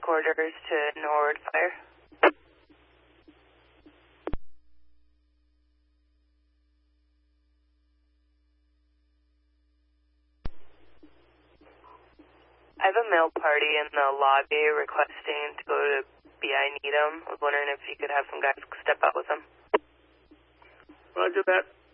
quarters to Norwood Fire. I have a mail party in the lobby requesting to go to BI Needham. I was wondering if you could have some guys step out with them. Roger that.